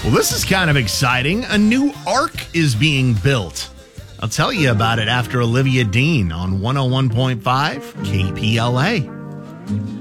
Well, this is kind of exciting. A new ark is being built. I'll tell you about it after Olivia Dean on 101.5 KPLA.